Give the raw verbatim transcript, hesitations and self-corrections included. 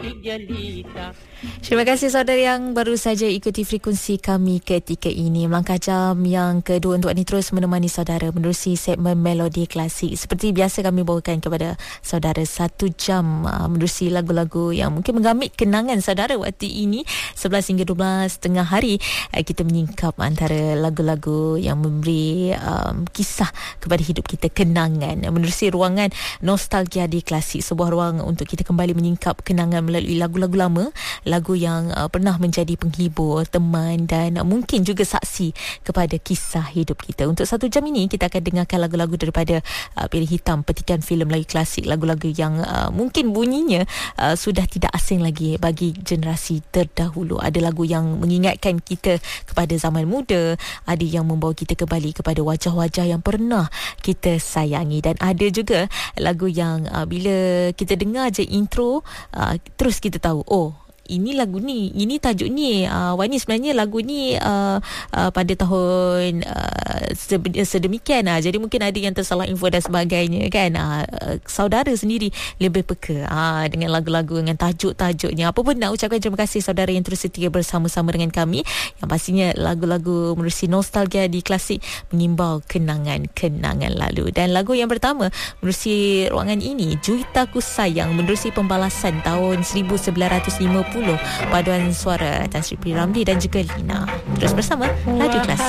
Terima kasih saudara yang baru saja ikuti frekuensi kami ketika ini. Melangkah jam yang kedua untuk ini terus menemani saudara menerusi segmen Melodi Klasik. Seperti biasa kami bawakan kepada saudara satu jam uh, menerusi lagu-lagu yang mungkin mengambil kenangan saudara waktu ini. sebelas hingga dua belas tengah hari uh, kita menyingkap antara lagu-lagu yang memberi um, kisah kepada hidup kita, kenangan. Menerusi ruangan Nostalgia di Klasik, sebuah ruang untuk kita kembali menyingkap kenangan melalui lagu-lagu lama, lagu yang uh, pernah menjadi penghibur, teman dan uh, mungkin juga saksi kepada kisah hidup kita. Untuk satu jam ini kita akan dengarkan lagu-lagu daripada uh, Piring Hitam, petikan filem lagi klasik, lagu-lagu yang uh, mungkin bunyinya uh, sudah tidak asing lagi bagi generasi terdahulu. Ada lagu yang mengingatkan kita kepada zaman muda, ada yang membawa kita kembali kepada wajah-wajah yang pernah kita sayangi, dan ada juga lagu yang uh, bila kita dengar je intro uh, terus kita tahu, oh ini lagu ni, ini tajuk ni. Uh, Wani sebenarnya lagu ni uh, uh, pada tahun uh, sedemikian. Uh, jadi mungkin ada yang tersalah info dan sebagainya kan. Uh, uh, saudara sendiri lebih peka uh, dengan lagu-lagu, dengan tajuk-tajuknya. Apa pun nak ucapkan terima kasih saudara yang terus setia bersama-sama dengan kami. Yang pastinya lagu-lagu menerusi Nostalgia di Klasik mengimbau kenangan-kenangan lalu. Dan lagu yang pertama menerusi ruangan ini, Juwitaku Sayang, menerusi pembalasan tahun seribu sembilan ratus lima puluh, paduan suara Tan Sri P. Ramlee dan juga Lina. Terus bersama Radio Klasik.